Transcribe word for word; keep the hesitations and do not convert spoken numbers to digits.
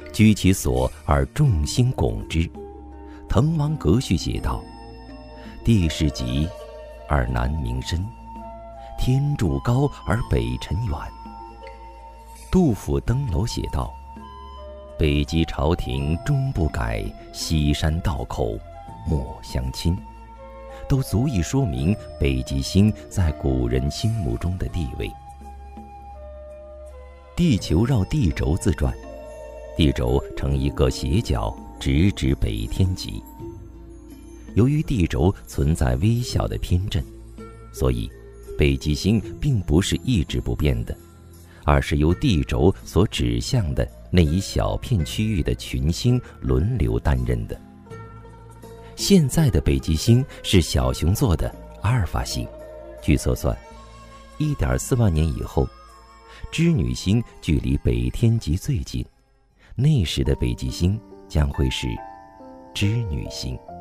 居其所而众星拱之。滕王阁序写道：地势极而南溟深，天柱高而北辰远。杜甫登楼写道：北极朝廷终不改，西山道口莫相侵，都足以说明北极星在古人心目中的地位。地球绕地轴自转，地轴呈一个斜角，直指北天极。由于地轴存在微小的偏振，所以北极星并不是一直不变的，而是由地轴所指向的那一小片区域的群星轮流担任的。现在的北极星是小熊座的阿尔法星，据测算 一点四万年以后，织女星距离北天极最近，那时的北极星将会是织女星。